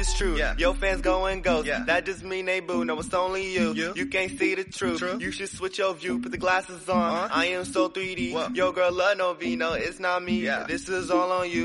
is true. Yeah. Your fans go and ghost. Yeah. That just mean they boo. No, it's only you. You can't see the truth. True. You should switch your view. Put the glasses on. I am so 3D. What? Your girl love no V. No, it's not me. Yeah. This is all on you.